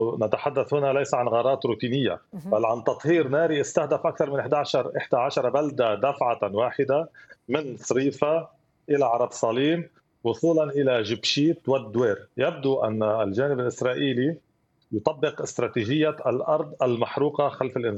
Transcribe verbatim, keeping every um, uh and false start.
نتحدث هنا ليس عن غارات روتينية، اهم. بل عن تطهير ناري استهدف أكثر من إحدى عشرة إحدى عشرة بلدة دفعة واحدة، من صريفة إلى عرب صالين وصولا إلى جبشيت والدوير. يبدو أن الجانب الإسرائيلي يطبق استراتيجية الأرض المحروقة خلف الإنذار.